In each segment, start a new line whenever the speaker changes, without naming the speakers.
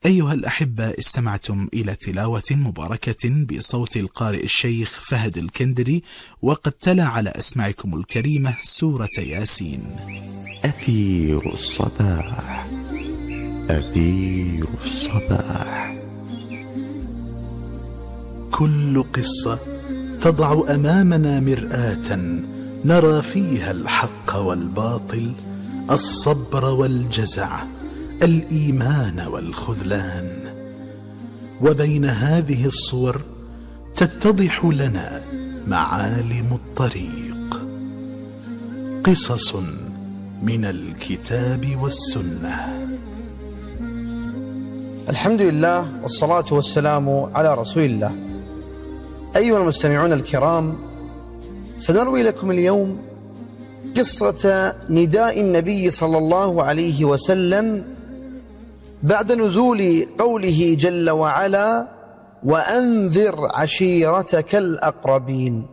أيها الأحبة، استمعتم إلى تلاوة مباركة بصوت القارئ الشيخ فهد الكندري، وقد تلا على أسماعكم الكريمة سورة ياسين.
أثير الصباح، أثير الصباح.
كل قصة تضع أمامنا مرآة نرى فيها الحق والباطل، الصبر والجزع، الإيمان والخذلان. وبين هذه الصور تتضح لنا معالم الطريق، قصص من الكتاب والسنة.
الحمد لله والصلاة والسلام على رسول الله. أيها المستمعون الكرام، سنروي لكم اليوم قصة نداء النبي صلى الله عليه وسلم بعد نزول قوله جل وعلا: وأنذر عشيرتك الأقربين.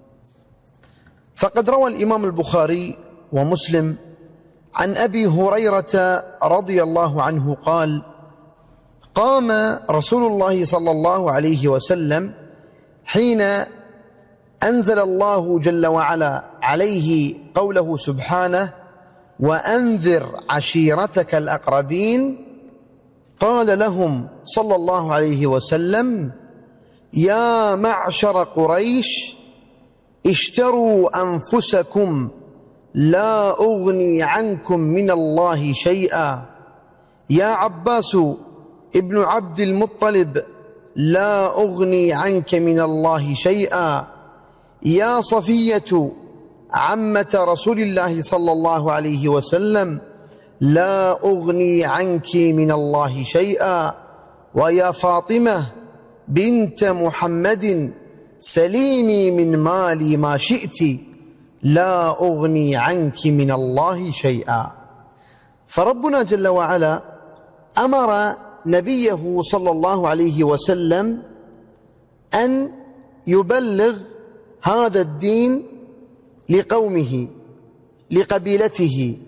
فقد روى الإمام البخاري ومسلم عن أبي هريرة رضي الله عنه قال: قام رسول الله صلى الله عليه وسلم حين أنزل الله جل وعلا عليه قوله سبحانه: وأنذر عشيرتك الأقربين. قال لهم صلى الله عليه وسلم: يا معشر قريش، اشتروا أنفسكم، لا أغني عنكم من الله شيئا. يا عباس ابن عبد المطلب، لا أغني عنك من الله شيئا. يا صفية عمة رسول الله صلى الله عليه وسلم، لا أغني عنك من الله شيئا. ويا فاطمة بنت محمد، سليني من مالي ما شئت، لا أغني عنك من الله شيئا. فربنا جل وعلا أمر نبيه صلى الله عليه وسلم أن يبلغ هذا الدين لقومه، لقبيلته،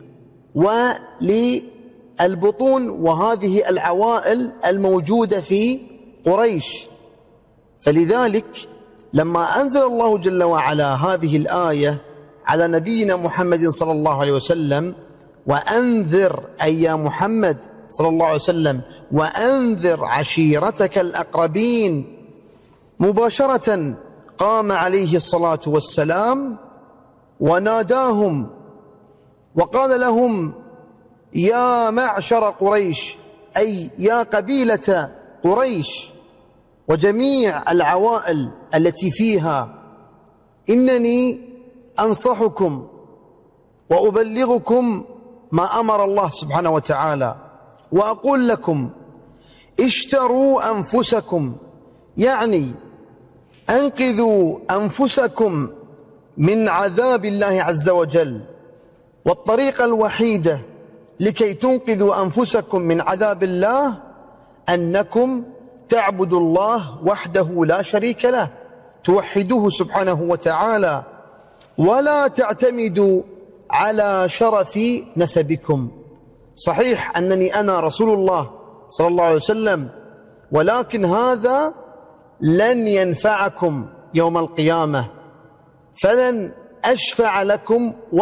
وللبطون وهذه العوائل الموجودة في قريش. فلذلك لما أنزل الله جل وعلا هذه الآية على نبينا محمد صلى الله عليه وسلم: وأنذر، أي يا محمد صلى الله عليه وسلم، وأنذر عشيرتك الأقربين، مباشرة قام عليه الصلاة والسلام وناداهم وقال لهم: يا معشر قريش، أي يا قبيلة قريش وجميع العوائل التي فيها، إنني أنصحكم وأبلغكم ما أمر الله سبحانه وتعالى، وأقول لكم: اشتروا أنفسكم، يعني أنقذوا أنفسكم من عذاب الله عز وجل. والطريقة الوحيدة لكي تنقذوا أنفسكم من عذاب الله أنكم تعبدوا الله وحده لا شريك له، توحدوه سبحانه وتعالى، ولا تعتمدوا على شرف نسبكم. صحيح أنني أنا رسول الله صلى الله عليه وسلم، ولكن هذا لن ينفعكم يوم القيامة، فلن أشفع لكم